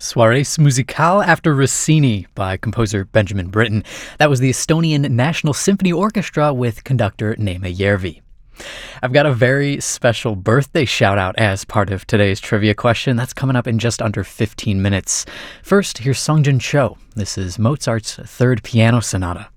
Soirées musicales after Rossini by composer Benjamin Britten. That was the Estonian National Symphony Orchestra with conductor Neeme Järvi. I've got a very special birthday shout out as part of today's trivia question. That's coming up in just under 15 minutes. First, here's Songjin Cho. This is Mozart's Third Piano Sonata.